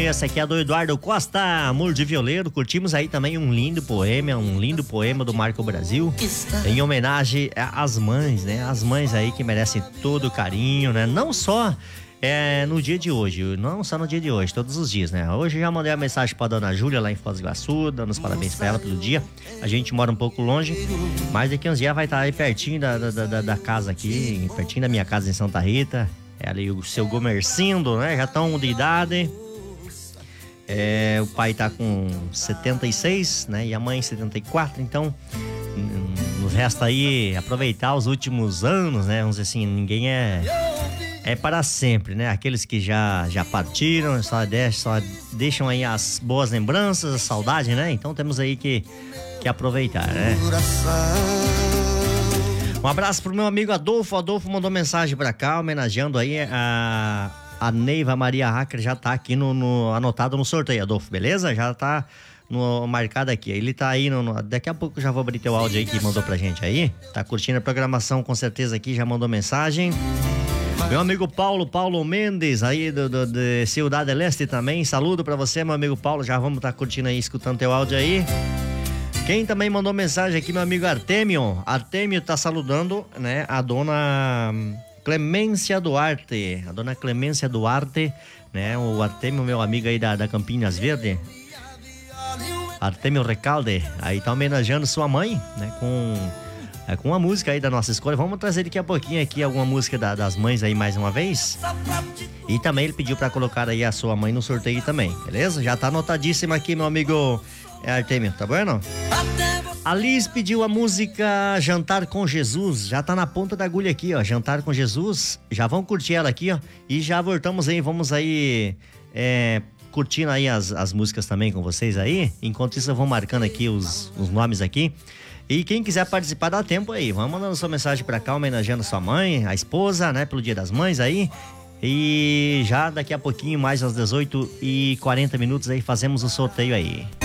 Essa aqui é do Eduardo Costa, Amor de Violeiro. Curtimos aí também um lindo poema do Marco Brasil, em homenagem às mães, né? As mães aí que merecem todo o carinho, né? Não só no dia de hoje, todos os dias, né? Hoje já mandei a mensagem pra dona Júlia lá em Foz do Iguaçu, dando os parabéns pra ela pelo dia. A gente mora um pouco longe, mas daqui uns dias vai estar aí pertinho da casa aqui, pertinho da minha casa em Santa Rita. É ali o seu Gomercindo, né? Já estão de idade. O pai tá com 76, né? E a mãe 74, então nos resta aí aproveitar os últimos anos, né? Vamos dizer assim, ninguém é para sempre, né? Aqueles que já partiram, só deixam aí as boas lembranças, a saudade, né? Então temos aí que aproveitar, né? Um abraço pro meu amigo Adolfo. Adolfo mandou mensagem pra cá, homenageando aí a Neiva Maria Hacker, já tá aqui anotado no sorteio, Adolfo, beleza? Já tá marcado aqui. Ele tá aí, daqui a pouco eu já vou abrir teu áudio aí que mandou pra gente aí. Tá curtindo a programação com certeza aqui, já mandou mensagem. Meu amigo Paulo Mendes, aí de Ciudad del Este também. Saludo pra você, meu amigo Paulo. Já vamos estar curtindo aí, escutando teu áudio aí. Quem também mandou mensagem aqui, meu amigo Artêmio. Artêmio tá saludando, né, a dona Clemência Duarte. A dona Clemência Duarte, né? O Artêmio, meu amigo aí da Campinas Verde. Artêmio Recalde. Aí tá homenageando sua mãe, né? Com uma música aí da nossa escolha. Vamos trazer daqui a pouquinho aqui alguma música das mães aí mais uma vez. E também ele pediu pra colocar aí a sua mãe no sorteio também, beleza? Já tá anotadíssima aqui, meu amigo Artêmio, tá bom? A Liz pediu a música Jantar com Jesus. Já tá na ponta da agulha aqui, ó. Jantar com Jesus. Já vão curtir ela aqui, ó. E já voltamos aí, vamos aí curtindo aí as músicas também com vocês aí. Enquanto isso eu vou marcando aqui os nomes aqui. E quem quiser participar, dá tempo aí. Vamos mandando sua mensagem pra cá, homenageando sua mãe, a esposa, né? Pelo Dia das Mães aí. E já daqui a pouquinho, mais às 18h40 aí, fazemos o sorteio aí.